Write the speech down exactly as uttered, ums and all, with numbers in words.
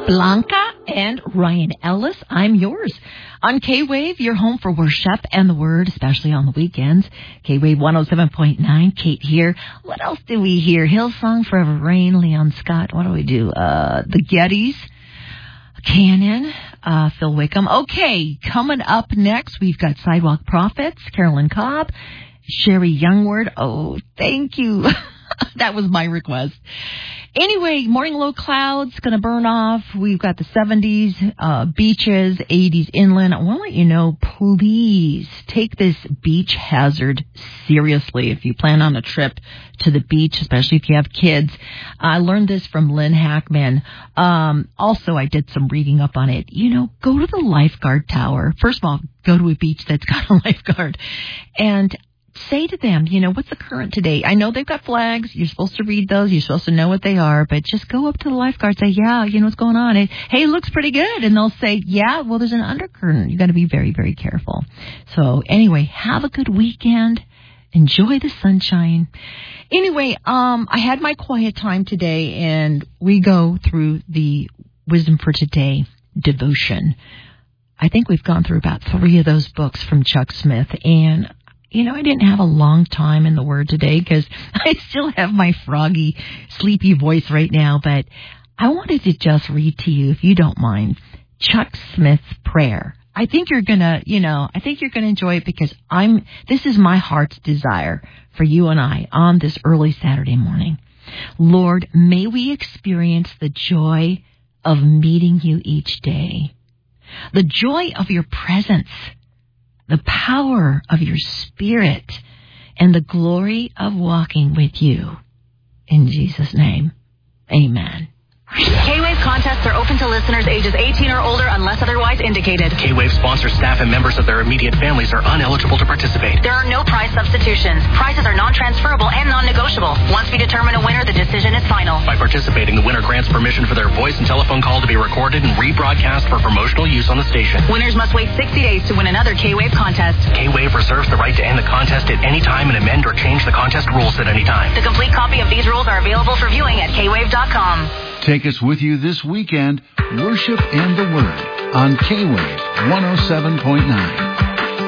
Blanca and Ryan Ellis, I'm yours. On K-Wave, your home for worship and the Word, especially on the weekends. K-Wave one oh seven point nine, Kate here. What else do we hear? Hillsong, Forever Rain, Leon Scott. What do we do? Uh, the Gettys, Cannon, uh, Phil Wickham. Okay, coming up next, we've got Sidewalk Prophets, Carolyn Cobb, Sherry Youngward. Oh, thank you. That was my request. Anyway, morning low clouds going to burn off. We've got the seventies, uh, beaches, eighties inland. I want to let you know, please take this beach hazard seriously if you plan on a trip to the beach, especially if you have kids. I learned this from Lynn Hackman. Um, also, I did some reading up on it. You know, go to the lifeguard tower. First of all, go to a beach that's got a lifeguard. And say to them, you know, what's the current today? I know they've got flags. You're supposed to read those. You're supposed to know what they are. But just go up to the lifeguard, say, yeah, you know what's going on. And, hey, it looks pretty good. And they'll say, yeah, well, there's an undercurrent. You got to be very, very careful. So anyway, have a good weekend. Enjoy the sunshine. Anyway, um, I had my quiet time today, and we go through the Wisdom for Today devotion. I think we've gone through about three of those books from Chuck Smith, and you know, I didn't have a long time in the Word today because I still have my froggy, sleepy voice right now. But I wanted to just read to you, if you don't mind, Chuck Smith's prayer. I think you're going to, you know, I think you're going to enjoy it because I'm, this is my heart's desire for you and I on this early Saturday morning. Lord, may we experience the joy of meeting you each day, the joy of your presence, the power of your Spirit, and the glory of walking with you. In Jesus' name, amen. K-Wave contests are open to listeners ages eighteen or older unless otherwise indicated. K-Wave sponsor staff and members of their immediate families are ineligible to participate. There are no prize substitutions. Prizes are non-transferable and non-negotiable. Once we determine a winner, the decision is final. By participating, the winner grants permission for their voice and telephone call to be recorded and rebroadcast for promotional use on the station. Winners must wait sixty days to win another K-Wave contest. K-Wave reserves the right to end the contest at any time and amend or change the contest rules at any time. The complete copy of these rules are available for viewing at K wave dot com. Take us with you this weekend, Worship and the Word on K-Wave one oh seven point nine.